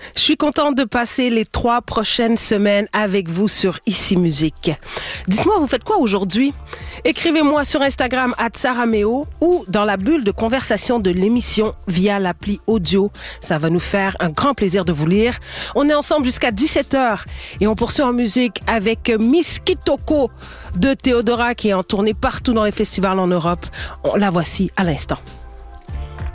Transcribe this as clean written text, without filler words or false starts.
Je suis contente de passer les 3 prochaines semaines avec vous sur Ici Musique. Dites-moi, vous faites quoi aujourd'hui? Écrivez-moi sur Instagram @sarameo ou dans la bulle de conversation de l'émission via l'appli audio. Ça va nous faire un grand plaisir de vous lire. On est ensemble jusqu'à 17h et on poursuit en musique avec Miss Kitoko de Théodora qui est en tournée partout dans les festivals en Europe. La voici à l'instant.